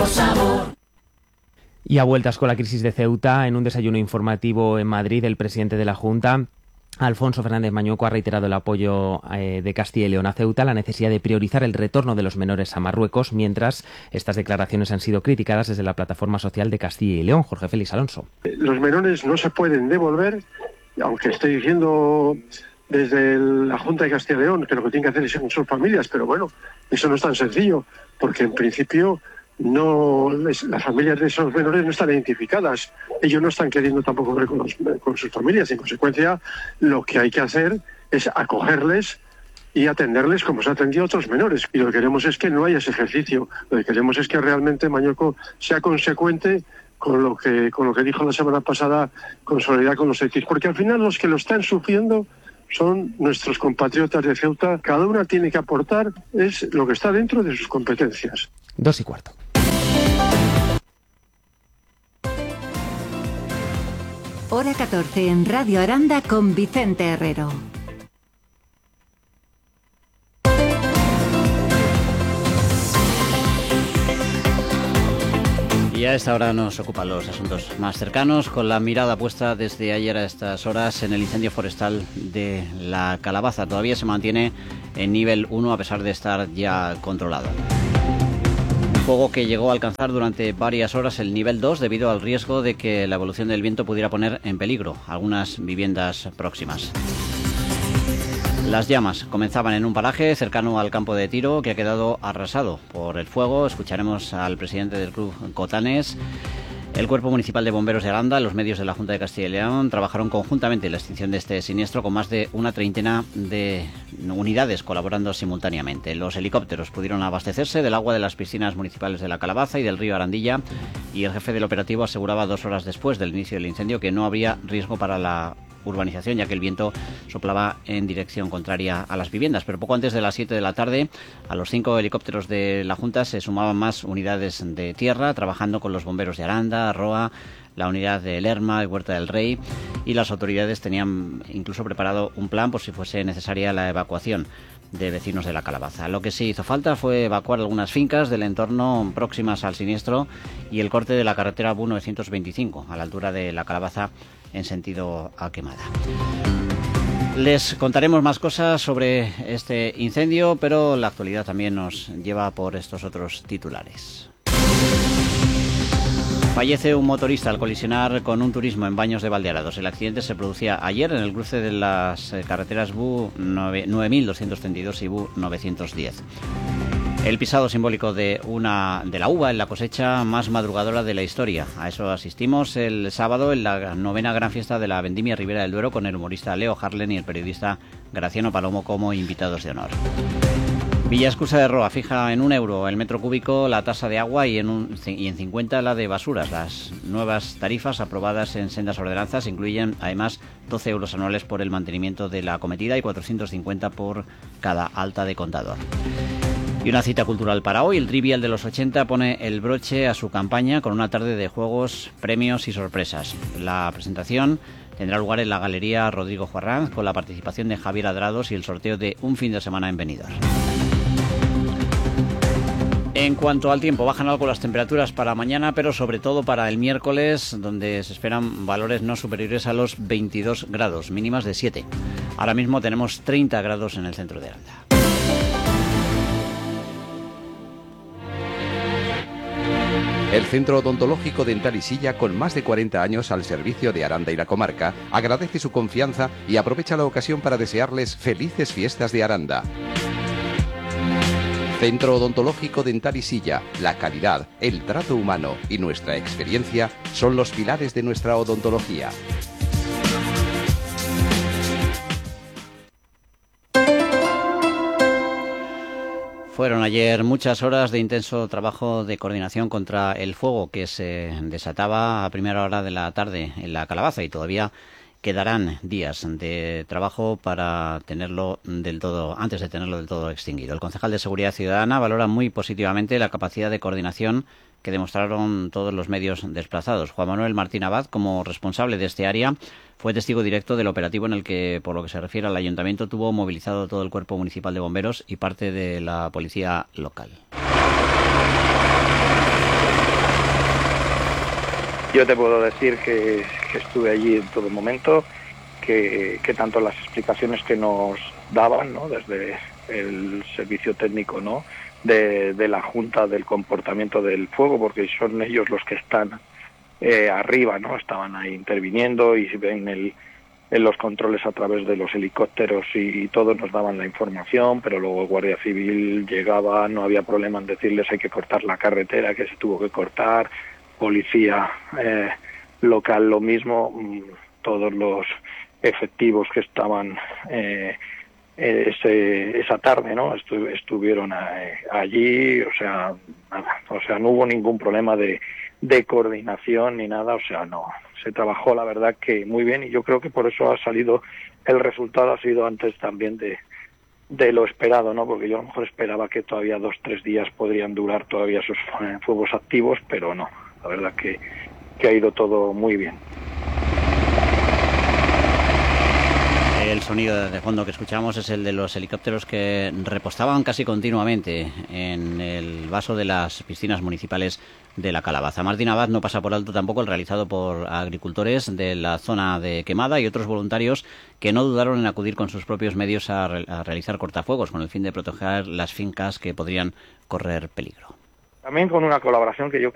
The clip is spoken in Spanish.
sabor. Y a vueltas con la crisis de Ceuta, en un desayuno informativo en Madrid, el presidente de la Junta, Alfonso Fernández Mañueco, ha reiterado el apoyo de Castilla y León a Ceuta, la necesidad de priorizar el retorno de los menores a Marruecos, mientras estas declaraciones han sido criticadas desde la plataforma social de Castilla y León. Jorge Félix Alonso. Los menores no se pueden devolver, aunque estoy diciendo desde la Junta de Castilla y León que lo que tienen que hacer es con sus familias, pero bueno, eso no es tan sencillo, porque en principio las familias de esos menores no están identificadas, ellos no están queriendo tampoco ver con sus familias. En consecuencia, lo que hay que hacer es acogerles y atenderles como se ha atendido a otros menores, y lo que queremos es que no haya ese ejercicio. Lo que queremos es que realmente Mañueco sea consecuente con lo que dijo la semana pasada, con solidaridad con los hechos, porque al final los que lo están sufriendo son nuestros compatriotas de Ceuta. Cada una tiene que aportar es lo que está dentro de sus competencias. 2:15. Hora 14 en Radio Aranda con Vicente Herrero. Y a esta hora nos ocupan los asuntos más cercanos, con la mirada puesta desde ayer a estas horas en el incendio forestal de La Calabaza. Todavía se mantiene en nivel 1 a pesar de estar ya controlado. Un fuego que llegó a alcanzar durante varias horas el nivel 2 debido al riesgo de que la evolución del viento pudiera poner en peligro algunas viviendas próximas. Las llamas comenzaban en un paraje cercano al campo de tiro que ha quedado arrasado por el fuego. Escucharemos al presidente del Club Cotanes. El Cuerpo Municipal de Bomberos de Aranda, los medios de la Junta de Castilla y León trabajaron conjuntamente en la extinción de este siniestro con más de una treintena de unidades colaborando simultáneamente. Los helicópteros pudieron abastecerse del agua de las piscinas municipales de La Calabaza y del río Arandilla, y el jefe del operativo aseguraba 2 horas después del inicio del incendio que no habría riesgo para la urbanización, ya que el viento soplaba en dirección contraria a las viviendas. Pero poco antes de las 7 de la tarde, a los 5 helicópteros de la Junta se sumaban más unidades de tierra, trabajando con los bomberos de Aranda, Roa, la unidad de Lerma y Huerta del Rey, y las autoridades tenían incluso preparado un plan por si fuese necesaria la evacuación de vecinos de La Calabaza. Lo que sí hizo falta fue evacuar algunas fincas del entorno próximas al siniestro y el corte de la carretera BU 925 a la altura de La Calabaza en sentido a Quemada. Les contaremos más cosas sobre este incendio, pero la actualidad también nos lleva por estos otros titulares. Fallece un motorista al colisionar con un turismo en Baños de Valdearados. El accidente se producía ayer en el cruce de las carreteras BU 9232 y BU 910. El pisado simbólico de la uva en la cosecha más madrugadora de la historia. A eso asistimos el sábado en la 9ª gran fiesta de la Vendimia Ribera del Duero, con el humorista Leo Harlen y el periodista Graciano Palomo como invitados de honor. Villascusa de Roa fija en €1 el metro cúbico la tasa de agua y en 50 la de basuras. Las nuevas tarifas aprobadas en sendas ordenanzas incluyen además €12 anuales por el mantenimiento de la acometida y 450 por cada alta de contador. Y una cita cultural para hoy. El Trivial de los 80 pone el broche a su campaña con una tarde de juegos, premios y sorpresas. La presentación tendrá lugar en la Galería Rodrigo Juarranz, con la participación de Javier Adrados y el sorteo de un fin de semana en Benidorm. En cuanto al tiempo, bajan algo las temperaturas para mañana, pero sobre todo para el miércoles, donde se esperan valores no superiores a los 22 grados, mínimas de 7. Ahora mismo tenemos 30 grados en el centro de Aranda. El Centro Odontológico Dental y Silla, con más de 40 años al servicio de Aranda y la comarca, agradece su confianza y aprovecha la ocasión para desearles felices fiestas de Aranda. Centro Odontológico Dental y Silla, la calidad, el trato humano y nuestra experiencia son los pilares de nuestra odontología. Fueron ayer muchas horas de intenso trabajo de coordinación contra el fuego que se desataba a primera hora de la tarde en La Calabaza, y todavía quedarán días de trabajo para tenerlo antes de tenerlo del todo extinguido. El concejal de Seguridad Ciudadana valora muy positivamente la capacidad de coordinación que demostraron todos los medios desplazados. Juan Manuel Martín Abad, como responsable de este área, fue testigo directo del operativo en el que, por lo que se refiere al ayuntamiento, tuvo movilizado todo el Cuerpo Municipal de Bomberos y parte de la policía local. Yo te puedo decir que estuve allí en todo momento, que tanto las explicaciones que nos daban, ¿no?, desde el servicio técnico, ¿no?, de la Junta, del comportamiento del fuego, porque son ellos los que están arriba, ¿no?, estaban ahí interviniendo y ven en los controles a través de los helicópteros y todos nos daban la información, pero luego Guardia Civil llegaba, no había problema en decirles hay que cortar la carretera, que se tuvo que cortar, policía local lo mismo, todos los efectivos que estaban esa tarde, ¿no?, estuvieron allí, o sea, nada, o sea, no hubo ningún problema de coordinación ni nada, o sea, no, se trabajó la verdad que muy bien, y yo creo que por eso ha salido, el resultado ha sido antes también de lo esperado, ¿no?, porque yo a lo mejor esperaba que todavía 2-3 días podrían durar todavía esos fuegos activos, pero no, la verdad que ha ido todo muy bien. El sonido de fondo que escuchamos es el de los helicópteros que repostaban casi continuamente en el vaso de las piscinas municipales de La Calabaza. Martín Abad no pasa por alto tampoco el realizado por agricultores de la zona de quemada y otros voluntarios que no dudaron en acudir con sus propios medios a realizar cortafuegos con el fin de proteger las fincas que podrían correr peligro. También con una colaboración que yo